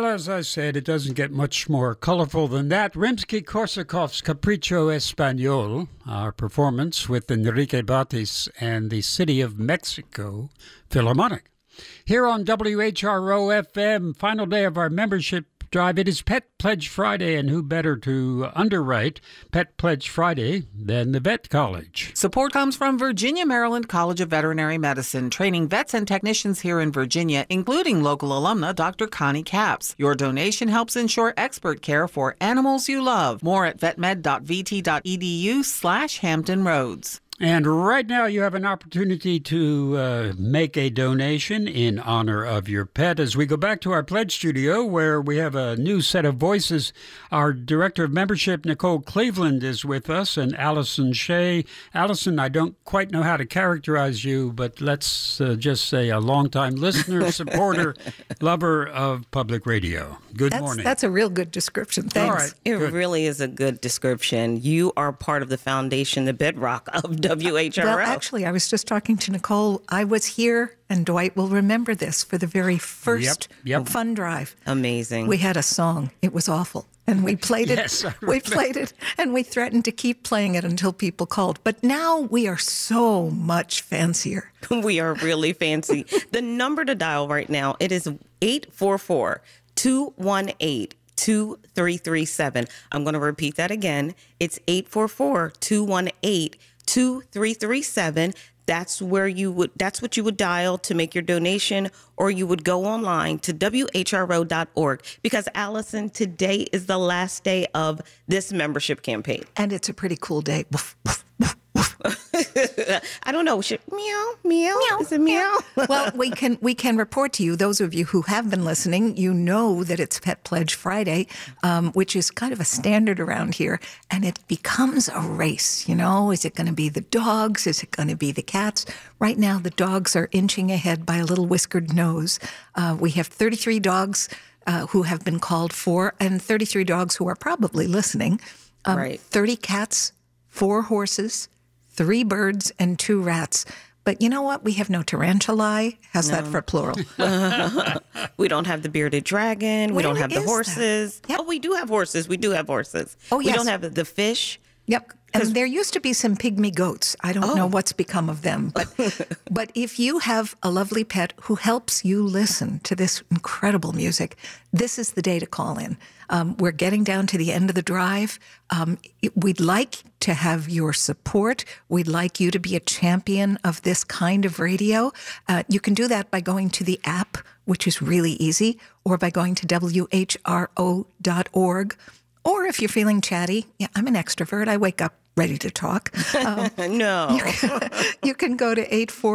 as I said, it doesn't get much more colorful than that. Rimsky-Korsakov's Capricho Español, our performance with Enrique Batis and the City of Mexico Philharmonic. Here on WHRO-FM, final day of our membership drive. It is Pet Pledge Friday, and who better to underwrite Pet Pledge Friday than the Vet College? Support comes from Virginia Maryland College of Veterinary Medicine, training vets and technicians here in Virginia, including local alumna Dr. Connie Capps. Your donation helps ensure expert care for animals you love. More at vetmed.vt.edu/Hampton Roads. And right now you have an opportunity to make a donation in honor of your pet. As we go back to our pledge studio where we have a new set of voices, our Director of Membership, Nicole Cleveland, is with us, and Allison Shea. Allison, I don't quite know how to characterize you, but let's just say a longtime listener, supporter, lover of public radio. Good morning. That's a real good description. Thanks. All right, it good. really is a good description. You are part of the foundation, the bedrock of WHRO. Well, actually, I was just talking to Nicole. I was here, and Dwight will remember this, for the very first fund drive. Amazing. We had a song. It was awful. And we played it. Yes, we played it, and we threatened to keep playing it until people called. But now we are so much fancier. We are really fancy. The number to dial right now, it is 844-218-2337. I'm going to repeat that again. It's 844-218-2337. That's what you would dial to make your donation, or you would go online to WHRO.org, because Allison, today is the last day of this membership campaign. And it's a pretty cool day. I don't know. Should meow, meow? Is it meow? Well, we can report to you, those of you who have been listening, you know that it's Pet Pledge Friday, which is kind of a standard around here, and it becomes a race. You know, is it going to be the dogs? Is it going to be the cats? Right now, the dogs are inching ahead by a little whiskered nose. We have 33 dogs who have been called for, and 33 dogs who are probably listening. Right. 30 cats, 4 horses, 3 birds, and 2 rats. But you know what? We have no tarantulae. How's that for plural? We don't have the bearded dragon. We don't have the horses. Yep. Oh, we do have horses. We do have horses. Oh, yes. We don't have the fish. Yep. And there used to be some pygmy goats. I don't know what's become of them. But if you have a lovely pet who helps you listen to this incredible music, this is the day to call in. We're getting down to the end of the drive. We'd like to have your support. We'd like you to be a champion of this kind of radio. You can do that by going to the app, which is really easy, or by going to WHRO.org. Or if you're feeling chatty, I'm an extrovert. I wake up ready to talk. No. You can go to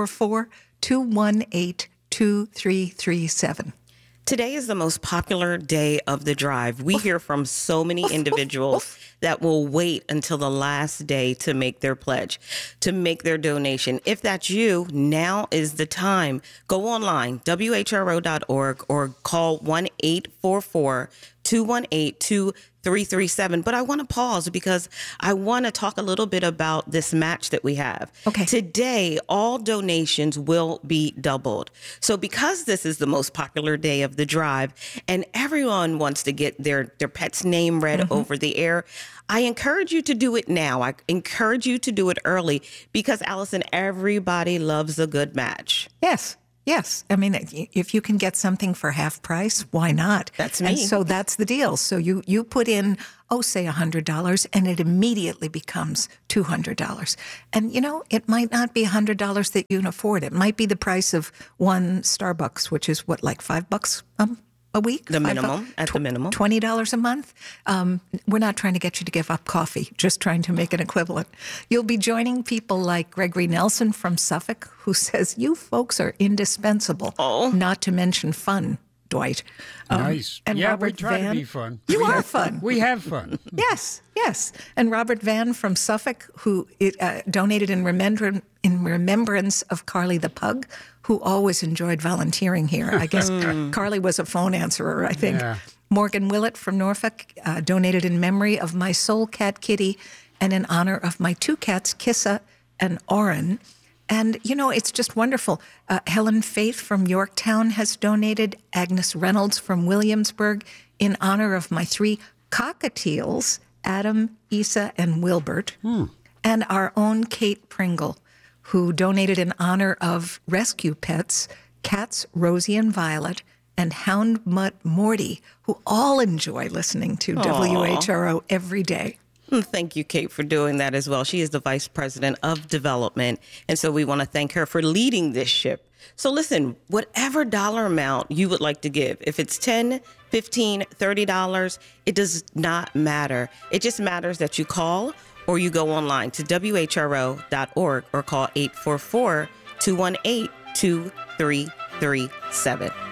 844-218-2337. Today is the most popular day of the drive. We hear from so many individuals that will wait until the last day to make their pledge, to make their donation. If that's you, now is the time. Go online, WHRO.org, or call 1-844-218-2337. But I want to pause because I want to talk a little bit about this match that we have. Okay. Today, all donations will be doubled. So because this is the most popular day of the drive and everyone wants to get their pet's name read over the air, I encourage you to do it now. I encourage you to do it early because, Allison, everybody loves a good match. Yes. Yes. I mean, if you can get something for half price, why not? That's me. And so that's the deal. So you put in, say $100, and it immediately becomes $200. And, you know, it might not be $100 that you can afford. It might be the price of one Starbucks, which is what, like $5 a week? The minimum, at the minimum. $20 a month. We're not trying to get you to give up coffee, just trying to make an equivalent. You'll be joining people like Gregory Nelson from Suffolk, who says, you folks are indispensable, not to mention fun, Dwight. Nice. And yeah, Robert we try Van. to be fun. You are fun. We have fun. Yes, yes. And Robert Van from Suffolk, who donated in remembrance of Carly the Pug, who always enjoyed volunteering here. I guess Carly was a phone answerer, I think. Yeah. Morgan Willett from Norfolk donated in memory of my soul cat Kitty and in honor of my 2 cats, Kissa and Oren. And, it's just wonderful. Helen Faith from Yorktown has donated. Agnes Reynolds from Williamsburg in honor of my 3 cockatiels, Adam, Isa, and Wilbert. And our own Kate Pringle, who donated in honor of rescue pets, cats Rosie and Violet, and hound mutt Morty, who all enjoy listening to WHRO every day. Thank you, Kate, for doing that as well. She is the Vice President of Development, and so we want to thank her for leading this ship. So listen, whatever dollar amount you would like to give, if it's $10, $15, $30, it does not matter. It just matters that you call or you go online to WHRO.org or call 844-218-2337.